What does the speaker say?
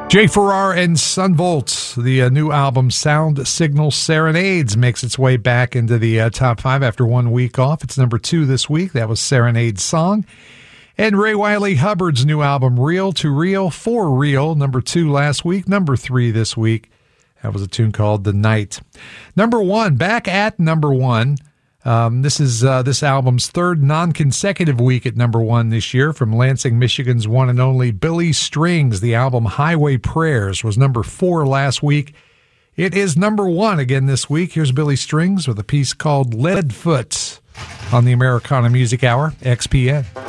Jay Farrar and Sunvolt, the new album Sound Signal Serenades, makes its way back into the top 5 after 1 week off. It's number 2 this week. That was Serenade's song. And Ray Wiley Hubbard's new album, Real to Real for Real, number 2 last week, number 3 this week. That was a tune called The Night. Number 1, back at number 1. This is this album's third non-consecutive week at number 1 this year, from Lansing, Michigan's one and only Billy Strings. The album Highway Prayers was number 4 last week. It is number 1 again this week. Here's Billy Strings with a piece called Leadfoot on the Americana Music Hour, XPN.